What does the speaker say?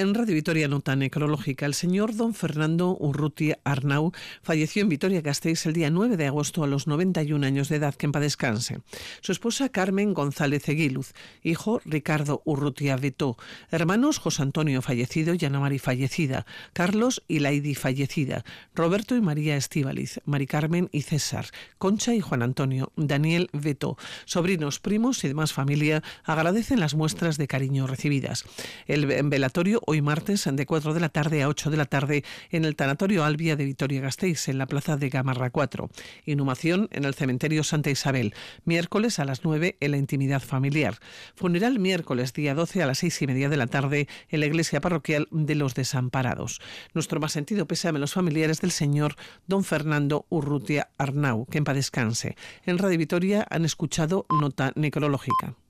En Radio Vitoria, nota necrológica. El señor don Fernando Urrutia Arnau falleció en Vitoria-Gasteiz el día 9 de agosto a los 91 años de edad, que en paz descanse. Su esposa Carmen González Eguiluz, hijo Ricardo Urrutia Vetó, hermanos José Antonio fallecido y Ana Mari fallecida, Carlos y Laidi fallecida, Roberto y María Estíbaliz, Mari Carmen y César, Concha y Juan Antonio, Daniel Vetó, sobrinos, primos y demás familia agradecen las muestras de cariño recibidas. El velatorio hoy martes de 4 de la tarde a 8 de la tarde en el Tanatorio Albia de Vitoria-Gasteiz, en la plaza de Gamarra 4. Inhumación en el cementerio Santa Isabel, miércoles a las 9 en la intimidad familiar. Funeral miércoles día 12 a las 6:30 de la tarde en la iglesia parroquial de los Desamparados. Nuestro más sentido pésame a los familiares del señor don Fernando Urrutia Arnau, que en paz descanse. En Radio Vitoria han escuchado nota necrológica.